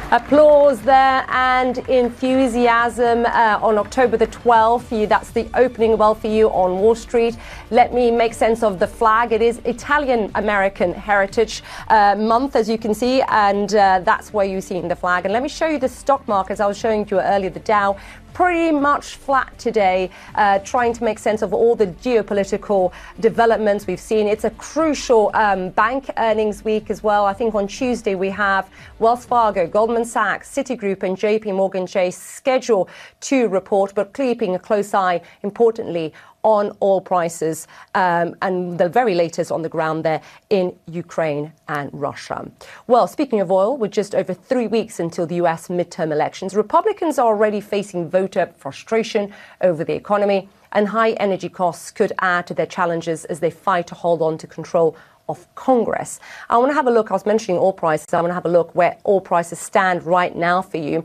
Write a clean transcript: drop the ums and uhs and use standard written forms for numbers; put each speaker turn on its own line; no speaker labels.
Applause there and enthusiasm on October the 12th. That's the opening bell for you on Wall Street. Let me make sense of the flag. It is Italian-American Heritage Month, as you can see, and that's where you're seeing the flag. And let me show you the stock markets. I was showing you earlier the Dow. Pretty much flat today, trying to make sense of all the geopolitical developments we've seen. It's a crucial bank earnings week as well. I think on Tuesday we have Wells Fargo, Goldman Sachs, Citigroup and JP Morgan Chase scheduled to report, but keeping a close eye, importantly, on oil prices and the very latest on the ground there in Ukraine and Russia. Well, speaking of oil, with just over 3 weeks until the US midterm elections, Republicans are already facing voter frustration over the economy, and high energy costs could add to their challenges as they fight to hold on to control of Congress. I want to have a look. I was mentioning oil prices. I want to have a look where oil prices stand right now for you.